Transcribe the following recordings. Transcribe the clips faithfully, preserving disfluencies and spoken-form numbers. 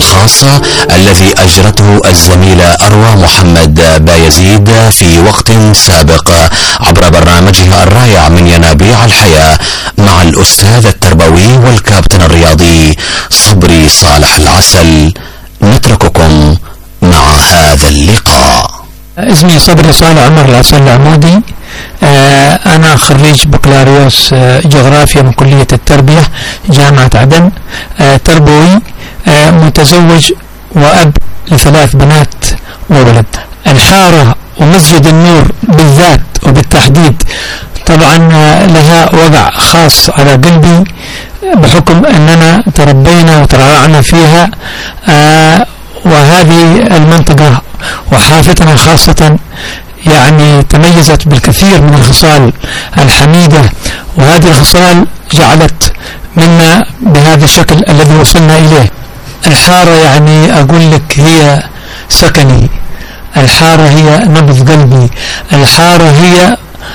الخاص الذي أجرته الزميلة أروى محمد بايزيد في وقت سابق عبر برنامجها الرائع من ينابيع الحياة مع الأستاذ التربوي والكابتن الرياضي صبري صالح العسل. نترككم مع هذا اللقاء. اسمي صبري صالح عمر العسل العمودي. آه أنا خريج بكالوريوس آه جغرافيا من كلية التربية جامعة عدن. آه تربوي، آه متزوج وأب لثلاث بنات وولد. الحارة ومسجد النور بالذات وبالتحديد طبعا آه لها وضع خاص على قلبي بحكم أننا تربينا وترعرعنا فيها، آه وهذه المنطقة وحافتنا خاصة يعني تميزت بالكثير من الخصال الحميدة، وهذه الخصال جعلت منا بهذا الشكل الذي وصلنا إليه. الحارة يعني أقول لك هي سكني، الحارة هي نبض قلبي، الحارة هي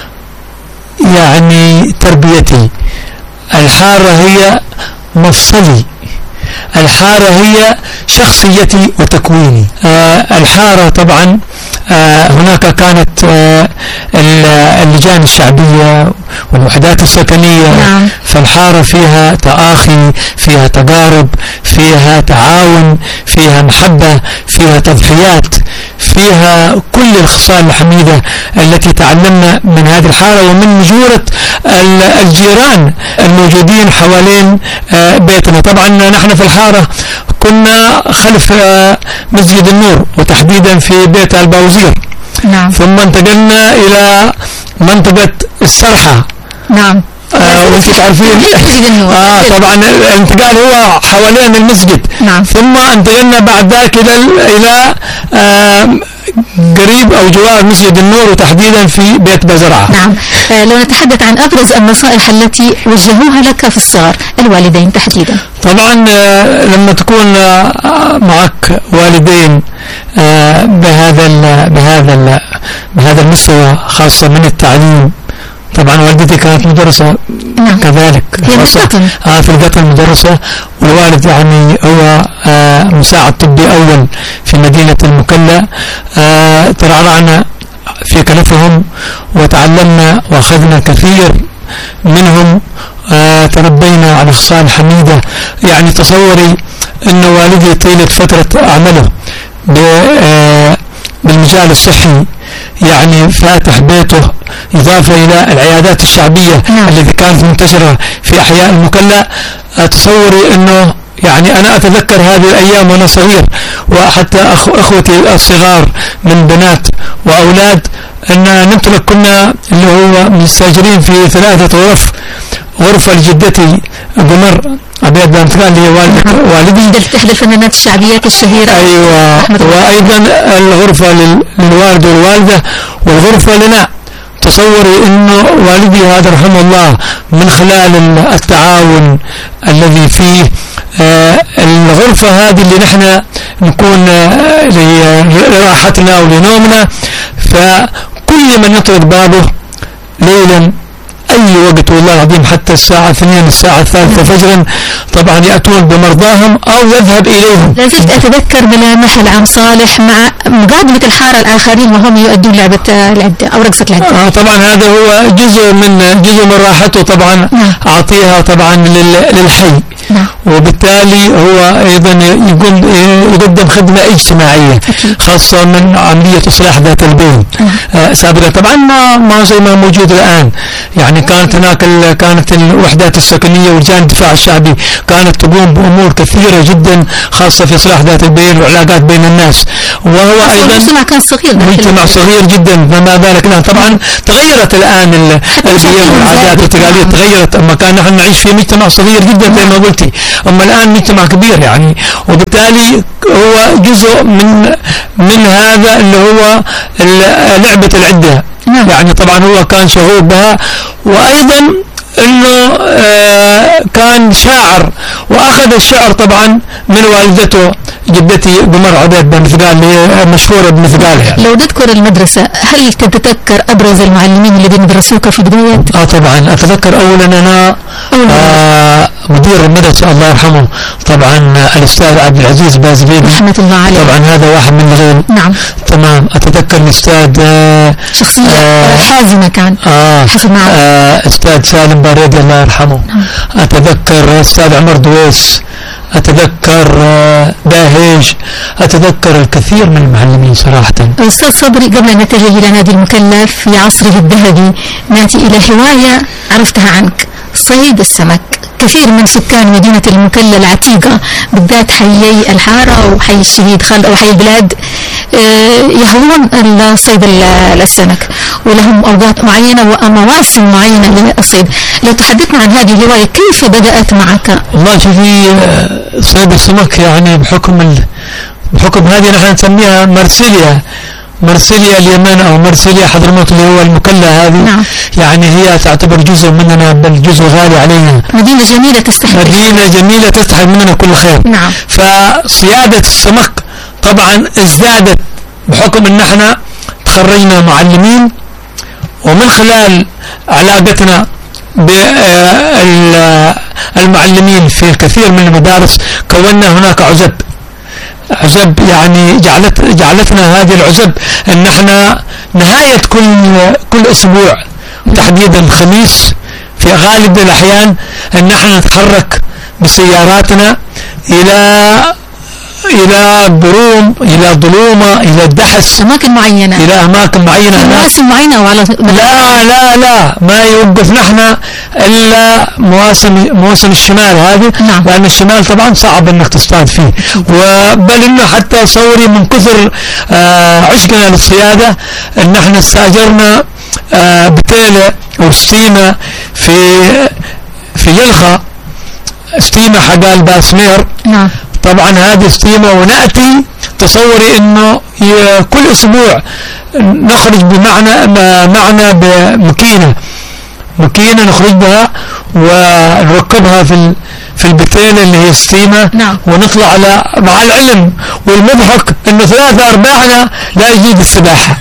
يعني تربيتي، الحارة هي مفصلي، الحارة هي شخصيتي وتكويني. آه الحارة طبعا آه هناك كانت آه اللجان الشعبية والوحدات السكنية. نعم. فالحارة فيها تآخي، فيها تقارب، فيها تعاون، فيها محبة، فيها تضحيات، فيها كل الخصال الحميدة التي تعلمنا من هذه الحارة ومن مجورة الجيران الموجودين حوالين آه بيتنا. طبعا نحن في الحارة كنا خلف آه مسجد النور وتحديدا في بيت الباوزير. نعم. ثم انتقلنا إلى منطقة السرحة. نعم. آه وانت تعرفين آه طبعا الانتقال هو حوالين المسجد. نعم. ثم انتقلنا بعد ذلك إلى إلى آه قريب أو جوار مسجد النور وتحديدا في بيت بزرعة. نعم. آه لو نتحدث عن أبرز النصائح التي وجهوها لك في الصغر، الوالدين تحديدا. طبعا آه لما تكون آه معك والدين آه بهذا ال بهذا ال بهذا المستوى خاصة من التعليم. طبعا والدتي كانت مدرسة. نعم. كذلك آه في القطن مدرسة، والوالد يعني هو آه مساعد طبي أول في مدينة المكلا. آه ترعرعنا في كنفهم وتعلمنا وأخذنا كثير منهم. آه تربينا على خصال حميدة. يعني تصوري أن والدي طيلة فترة عمله آه بالمجال الصحي يعني فاتح بيته إضافة إلى العيادات الشعبية. نعم. التي كانت منتشرة في أحياء المكلا. تصوري أنه يعني أنا أتذكر هذه الأيام وأنا صغير، وحتى أخ أخوتي الصغار من بنات وأولاد أن نمتلك كنا اللي هو مستاجرين في ثلاثة غرف. غرفة لجدتي قمر أبيض بامتكان اللي هي والدي إحدى الفنانات الشعبيات الشهيرة. أيوة. وأيضا الغرفة للوالد والوالدة والغرفة لنا. تصوري أنه والدي هذا رحمه الله من خلال التعاون الذي فيه آه الغرفة هذه اللي نحن نكون آه لراحتنا ولنومنا، فكل من يطرق بابه ليلا أي وقت والله العظيم حتى الساعة اثنين الساعة الثالثة فجرا طبعا يأتون بمرضاهم أو يذهب إليهم. لازلت أتذكر ملامح العم صالح مع مقابلة الحارة الآخرين وهم يؤدون لعبة العدة أو رقصة العدة. آه طبعا هذا هو جزء من جزء من راحته طبعا. نعم. أعطيها طبعا للحي. نعم. وبالتالي هو أيضا يقوم يقدم خدمة اجتماعية خاصة من عملية إصلاح ذات البين. آه سابقا طبعا ما ما زي ما موجود الآن. يعني كانت هناك كانت الوحدات السكنية والجان الدفاع الشعبي كانت تقوم بأمور كثيرة جدا خاصة في إصلاح ذات البين والعلاقات بين الناس. وهو أيضا المجتمع كان صغير. مجتمع صغير جدا، فما بالك الآن. طبعا تغيرت الآن البيئة والعادات والتقاليد تغيرت. أما كان نحن نعيش في مجتمع صغير جدا زي ما قلتي، أما الآن مجتمع كبير يعني. وبالتالي هو جزء من من هذا اللي هو لعبة العدة. يعني طبعا هو كان شغوف بها، وأيضا انه آه كان شاعر واخذ الشعر طبعا من والدته جدتي قمر عبيد بن مثقال اللي مشهورة بمثقال يعني. لو نذكر المدرسة، هل تتذكر أبرز المعلمين الذين درسوك في بدايات؟ اه طبعا اتذكر اولا انا آه مدير المدرسة الله يرحمه طبعا الاستاذ عبد العزيز بازبيدي رحمة الله عليه، طبعا هذا واحد من الغير. نعم تمام. اتذكر الاستاذ آه شخصية آه حازمة كان آه حسب ما آه استاذ سالم باريدي الله يرحمه. نعم. اتذكر استاذ عمر دويس، اتذكر آه داهيج، اتذكر الكثير من المعلمين صراحة. أستاذ صبري، قبل أن نتجه إلى نادي المكلف في عصره الذهبي نأتي إلى هواية عرفتها عنك، صيد السمك. كثير من سكان مدينة المكلا العتيقة بالذات حيي الحارة وحي الشهيد خالد أو حي البلاد يهوون صيد السمك، ولهم أوقات معينة ومواسم معينة للصيد. لو تحدثنا عن هذه الهواية كيف بدأت معك؟ والله شوفي صيد السمك يعني بحكم ال... بحكم هذه نحن نسميها مرسيليا، مرسيليا اليمن او مرسيليا حضرموت اللي هو المكلا هذه. نعم. يعني هي تعتبر جزء مننا، بل جزء غالي علينا. مدينة جميلة تستحق، مدينة جميلة تستحق مننا كل خير. نعم. فصيادة السمك طبعا ازدادت بحكم ان احنا تخرجنا معلمين، ومن خلال علاقتنا بالمعلمين في الكثير من المدارس كونا هناك عزب عزب يعني جعلت جعلتنا هذه العزب ان احنا نهاية كل كل اسبوع تحديدا الخميس في غالب الاحيان ان احنا نتحرك بسياراتنا الى الى بروم، الى ظلومة، الى الدحس، اماكن معينة، الى اماكن معينة، مواسم معينة وعلى لا لا لا ما يوقف نحن الا مواسم مواسم الشمال هذه. نعم. لان الشمال طبعا صعب انك تصطاد فيه، وبل انه حتى صوري من كثر آه عشقنا للصيادة ان احنا استاجرنا آه بتيلة او ستيمة في في يلخا، ستيمة حق الباسمير. نعم. طبعا هذه ستيمة، ونأتي تصوري انه كل اسبوع نخرج بمعنى معنا بمكينة مكينة نخرج بها ونركبها في في البتيلة اللي هي ستيمة. نعم. ونطلع على مع العلم والمضحك انه ثلاثة ارباعنا لا يجيد السباحة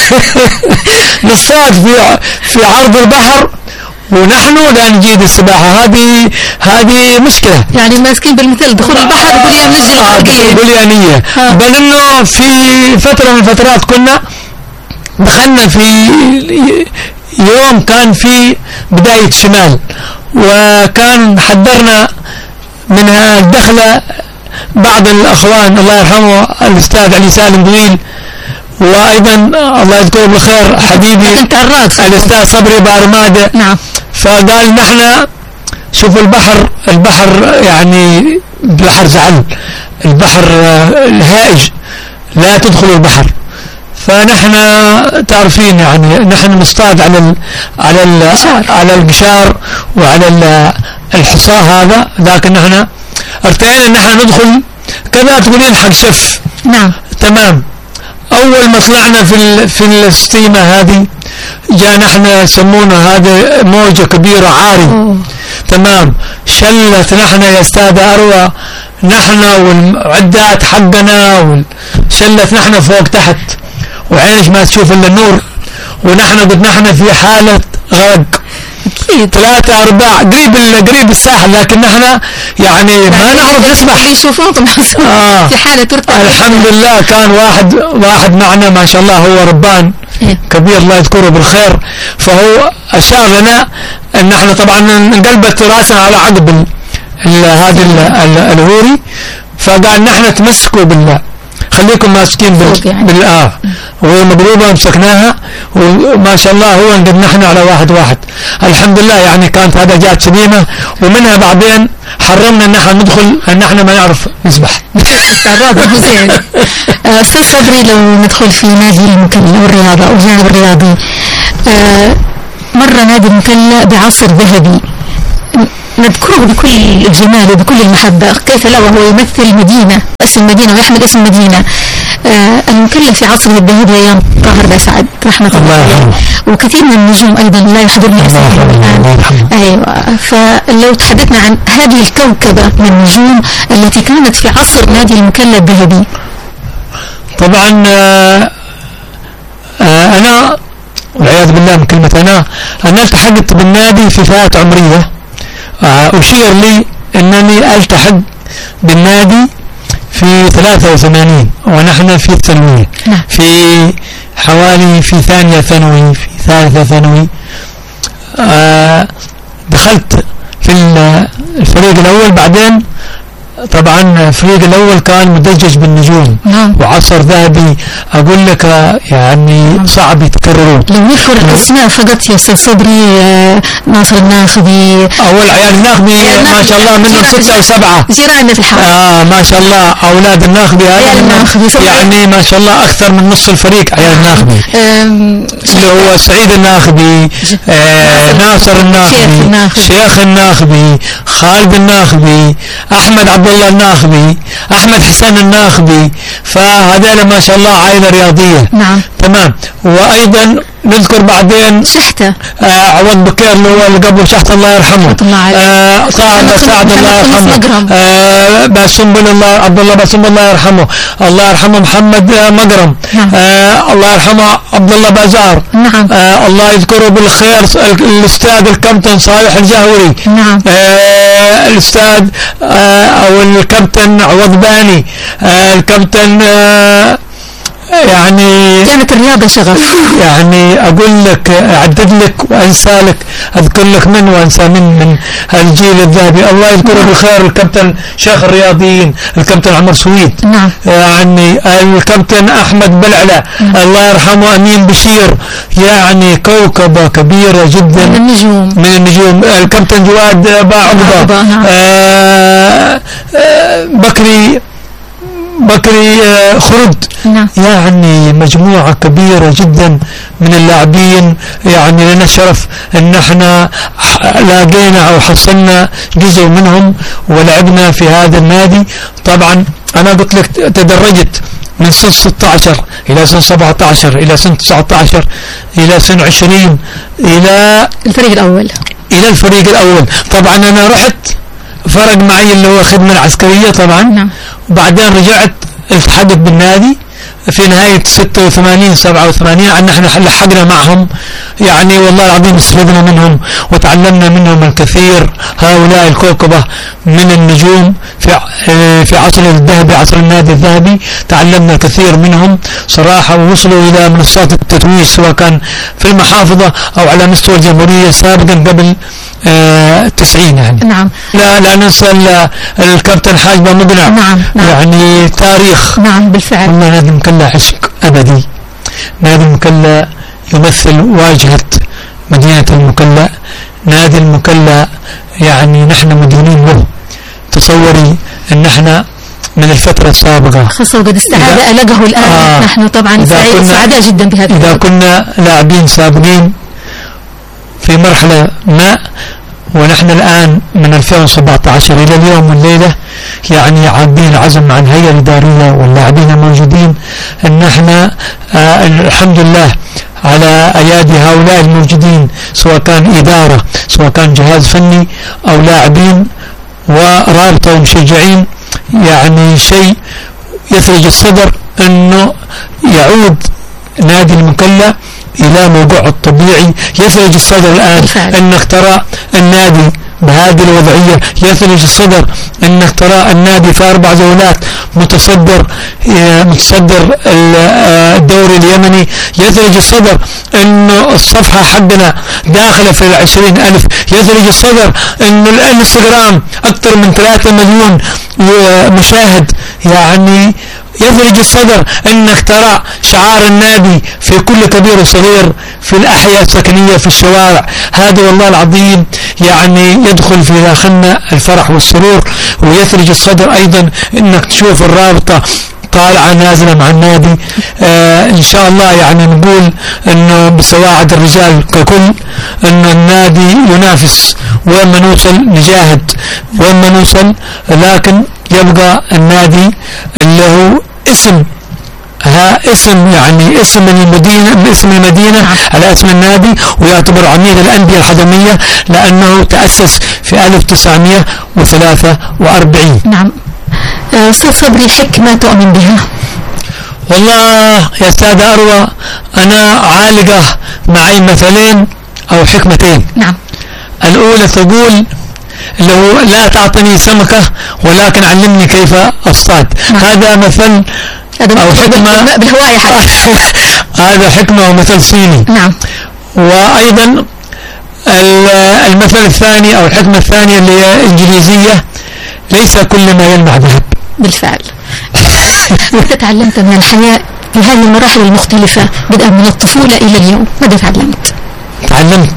نصطاد في في عرض البحر ونحن لا نجيد السباحة. هذه هذه مشكلة. يعني ماسكين بالمثل دخول البحر يقول يا منزل الحرقية بليانية. بل انه في فترة من الفترات كنا دخلنا في يوم كان في بداية شمال، وكان حضرنا من الدخلة بعض الاخوان الله يرحمه الاستاذ علي سالم دويل، وايضا الله يذكره بالخير حبيبي الاستاذ صبري بارمادة. نعم. فقال نحن شوف البحر البحر يعني بحر زعل، البحر الهائج لا تدخلوا البحر. فنحن تعرفين يعني نحن نصطاد على ال على ال على القشار وعلى الحصاه هذا، لكن نحن ارتئينا ان نحن ندخل كما تقولين حق شف. نعم. تمام. اول ما طلعنا في في الستيمة هذه جاء نحن يسمونا هذا موجة كبيرة عاري. أوه. تمام. شلت نحن يا استاذ اروى نحن والعدات حقنا وشلت نحن فوق تحت، وعينش ما تشوف الا النور، ونحن قد نحن في حالة غرق. أكيد. ثلاثة أرباع قريب قريب الساحل، لكن نحن يعني ما نعرف نسبح. اللي يشوفوكم آه. في حالة ترتاح. الحمد لله كان واحد واحد معنا ما شاء الله هو ربان كبير الله يذكره بالخير، فهو أشار لنا أن نحن طبعا انقلبت راسنا على عقب هذا الهوري، فقال نحن تمسكوا بالله خليكم ماسكين بالآه، وهي مقلوبة مسكناها وما شاء الله هو قد نحن على واحد واحد الحمد لله. يعني كانت هذا جات سليمة، ومنها بعدين حرمنا ان نحن ندخل ان نحن ما نعرف نسبح. استاذ صبري، لو ندخل في نادي المكلا والرياضة او الجانب الرياضي، مر نادي المكلا بعصر ذهبي نذكره بكل الجمال وبكل المحبة، كيف لا وهو يمثل مدينة اسم مدينة ويحمل اسم مدينة. آه المكلف في عصر الذهبي أيام طاهر باسعد رحمة الله عليه، وكثير من النجوم أيضا لا يحضرني اسمهم الآن. أيوة، فلو تحدثنا عن هذه الكوكبة من النجوم التي كانت في عصر نادي المكلا الذهبي. طبعا آه آه أنا والعياذ بالله من كلمة أنا أنا التحقت بالنادي في فئات عمرية. آه أشير لي أنني ألتحق بالنادي في ثلاثة وثمانين ونحن في الثانوية، في حوالي في ثانية ثانوي في ثالثة ثانوي. آه دخلت في الفريق الأول، بعدين طبعا الفريق الأول كان مدجج بالنجوم نعم. وعصر ذهبي أقول لك يعني صعب يتكرروا. لو نذكر الأسماء فقط يا أستاذ صبري، ناصر الناخبي، أول عيال الناخبي ما شاء الله منهم ستة وسبعة جيراننا في الحارة. آه ما شاء الله أولاد الناخبي يعني ما شاء الله أكثر من نص الفريق عيال الناخبي، اللي هو سعيد الناخبي، آه ناصر الناخبي، شيخ الناخبي، خالد الناخبي، أحمد عبد الله الناخبي، أحمد حسين الناخبي. فهذول ما شاء الله عائلة رياضية. نعم تمام. وأيضا نذكر بعدين شحتة، آه عوض بكير اللي هو اللي قبل شحتة الله يرحمه، آه طه مساعد الله يرحمه، آه باسنبل الله عبد الله باسنبل الله يرحمه، الله يرحمه محمد آه مقرم، نعم. آه الله يرحمه عبد الله بازار، نعم. آه الله يذكره بالخير الأستاذ الكابتن صالح الجهوري، نعم. آه الأستاذ آه أو الكابتن عوض باني، آه الكابتن آه يعني كانت الرياضة شغف. يعني أقول لك أعدد لك وأنسى لك، أذكر لك من وأنسى من من الجيل الذهبي. الله يذكره بالخير الكابتن شيخ الرياضيين الكابتن عمر سويد، نعم. يعني الكابتن أحمد بلعلة، نعم. الله يرحمه أمين بشير، يعني كوكبة كبيرة جدا من النجوم من النجوم الكابتن جواد باعقبة، نعم. آه آه بكري بكري خرد، نعم. يعني مجموعة كبيرة جدا من اللاعبين. يعني لنا شرف ان احنا لاقينا او حصلنا جزء منهم ولعبنا في هذا النادي. طبعا انا قلت لك تدرجت من سنة ستة عشر الى سنة سبعة عشر الى سنة تسعة عشر الى سنة عشرين الى الفريق الاول الى الفريق الاول. طبعا انا رحت فرق معي اللي هو خدمة العسكرية طبعا، نعم. وبعدين رجعت التحقت بالنادي في نهاية ستة وثمانين سبعة وثمانين، أن احنا لحقنا معهم. يعني والله العظيم استفدنا منهم وتعلمنا منهم الكثير. هؤلاء الكوكبة من النجوم في في عصر الذهبي، عصر النادي الذهبي، تعلمنا كثير منهم صراحة، ووصلوا إلى منصات التتويج سواء كان في المحافظة أو على مستوى الجمهورية سابقا قبل التسعين. يعني نعم. لا لا ننسى الكابتن حاجبة مقنع، نعم. نعم. يعني تاريخ. نعم بالفعل. والله نادي المكلا عشق أبدي. نادي المكلا يمثل واجهة مدينة المكلا. نادي المكلا يعني نحن مدينين له. تصوري ان احنا من الفترة السابقة خاصة وقد استعاد ألقه الآن. آه نحن طبعا سعداء جدا بهذا. إذا كنا لاعبين سابقين في مرحلة ما، ونحن الآن من ألفين وسبعة عشر إلى اليوم والليلة يعني عاملين عزم عن الهيئة الإدارية واللاعبين الموجودين أن احنا آه الحمد لله على أيادي هؤلاء الموجودين، سواء كان إدارة سواء كان جهاز فني أو لاعبين ورابطة ومشجعين. يعني شيء يثلج الصدر أنه يعود نادي المكلا إلى موقعه الطبيعي. يثلج الصدر الآن أنك ترى النادي بهذه الوضعية. يثلج الصدر أنك ترى النادي في أربع جولات متصدر متصدر الدوري اليمني. يثلج الصدر أنه الصفحة حقنا داخلة في العشرين ألف. يثلج الصدر أنه الانستغرام أكثر من ثلاثة مليون مشاهد. يعني يثلج الصدر أنك ترى شعار النادي في كل كبير وصغير في الأحياء السكنية في الشوارع. هذا والله العظيم يعني يدخل في داخلنا الفرح والسرور. ويثلج الصدر أيضا أنك تشوف الرابطة طالعة نازلة مع النادي. آه إن شاء الله يعني نقول أنه بسواعد الرجال ككل أنه النادي ينافس، وين ما نوصل نجاهد وين ما نوصل، لكن يبقى النادي اللي هو اسم اسم يعني اسم المدينة اسم المدينة على اسم النادي، ويعتبر عميد الأندية الخدمية لأنه تأسس في ألف وتسعمائة وثلاثة وأربعين. نعم. أستاذ صبري، حكمة تؤمن بها؟ والله يا أستاذ أروى، أنا عالقة معي مثلين أو حكمتين. نعم. الأولى تقول اللي هو لا تعطني سمكة ولكن علمني كيف أصطاد. نعم. هذا مثل أو حكمة بالهواية هذا حكمة ومثل صيني. نعم. وأيضا المثل الثاني أو الحكمة الثانية اللي هي إنجليزية، ليس كل ما يلمع ذهب. بالفعل. ماذا تعلمت من الحياة في هذه المراحل المختلفة بدءا من الطفولة إلى اليوم؟ ماذا تعلمت؟ تعلمت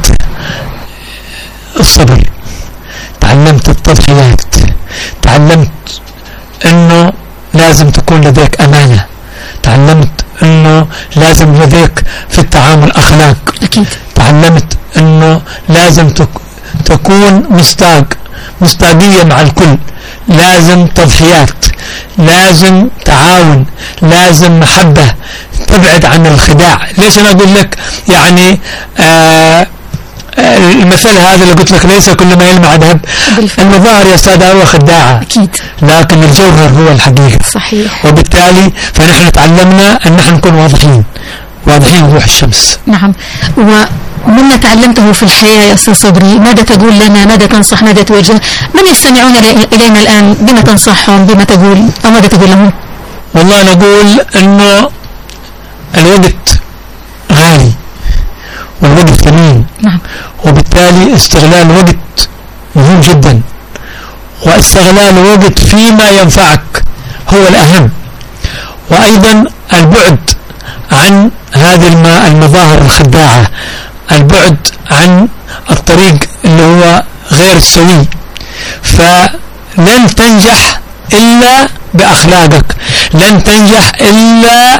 الصبر، تعلمت التضحيات، تعلمت أنه لازم تكون لديك أمانة، تعلمت أنه لازم لديك في التعامل أخلاق. أكيد. تعلمت أنه لازم تكون مصداق مصداقية مع الكل، لازم تضحيات، لازم تعاون، لازم محبة، تبعد عن الخداع. ليش أنا أقول لك يعني آه المثل هذا اللي قلت لك ليس كل ما يلمع ذهب؟ المظاهر يا أستاذ هو خداعة. أكيد. لكن الجوهر هو الحقيقة. صحيح. وبالتالي فنحن تعلمنا أن نحن نكون واضحين واضحين بروح الشمس. نعم. ومما تعلمته في الحياة يا أستاذ صبري، ماذا تقول لنا؟ ماذا تنصح؟ ماذا توجه؟ من يستمعون إلينا الآن بما تنصحهم؟ بما تقول أو ماذا تقول لهم؟ والله نقول أنه الوقت غالي والوقت ثمين. نعم. وبالتالي استغلال الوقت مهم جدا، واستغلال الوقت فيما ينفعك هو الأهم. وأيضا البعد عن هذه المظاهر الخداعة، البعد عن الطريق اللي هو غير السوي. فلن تنجح إلا بأخلاقك، لن تنجح إلا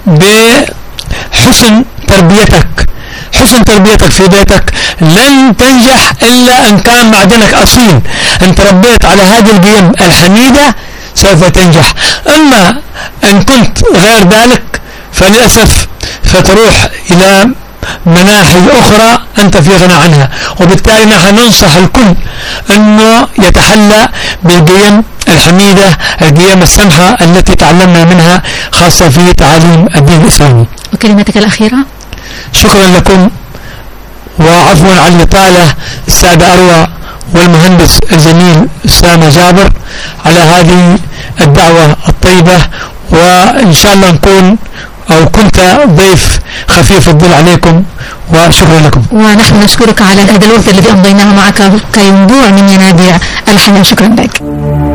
بحسن تربيتك، حسن تربيتك في بيتك. لن تنجح إلا أن كان معدنك أصيل، أن تربيت على هذه القيم الحميدة سوف تنجح. أما أن كنت غير ذلك فللأسف فتروح إلى مناحي أخرى أنت في غنى عنها. وبالتالي نحن ننصح الكل أنه يتحلى بالقيم الحميدة، القيم السمحة التي تعلمنا منها خاصة في تعاليم الدين الإسلامي. وكلمتك الأخيرة؟ شكرا لكم وعفوا عن الإطالة السادة أروى والمهندس الجميل أسامة جابر على هذه الدعوة الطيبة، وإن شاء الله نكون أو كنت ضيف خفيف الظل عليكم، وشكرا لكم. ونحن نشكرك على هذا الوقت الذي أمضيناه معك كينبوع من ينابيع الحياة. شكرا لك.